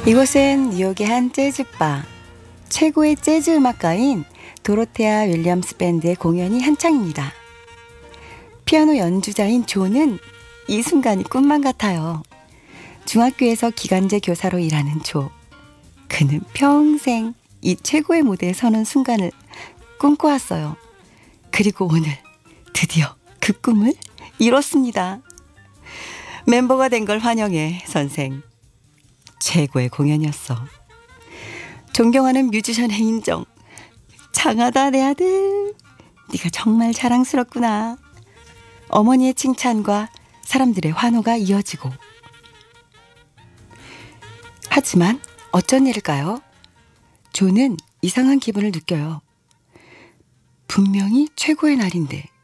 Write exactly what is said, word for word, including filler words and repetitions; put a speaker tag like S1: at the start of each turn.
S1: 이곳은 뉴욕의 한 재즈바. 최고의 재즈 음악가인 도로테아 윌리엄스 밴드의 공연이 한창입니다. 피아노 연주자인 조는 이 순간이 꿈만 같아요. 중학교에서 기간제 교사로 일하는 조. 그는 평생 이 최고의 무대에 서는 순간을 꿈꿔왔어요. 그리고 오늘 드디어 그 꿈을 이뤘습니다. 멤버가 된 걸 환영해, 선생. 최고의 공연이었어. 존경하는 뮤지션의 인정. 장하다 내 아들. 네가 정말 자랑스럽구나. 어머니의 칭찬과 사람들의 환호가 이어지고. 하지만 어쩐 일일까요? 조는 이상한 기분을 느껴요. 분명히 최고의 날인데